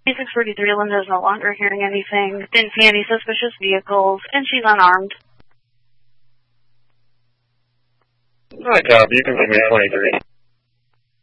643, Linda is no longer hearing anything, didn't see any suspicious vehicles, and she's unarmed. Alright, Bob, you can give me 23.